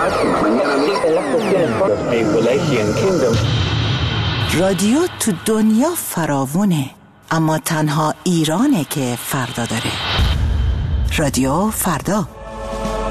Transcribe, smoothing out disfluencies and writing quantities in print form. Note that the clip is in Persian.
رادیو تو دنیا فراوونه، اما تنها ایرانه که فردا داره. رادیو فردا.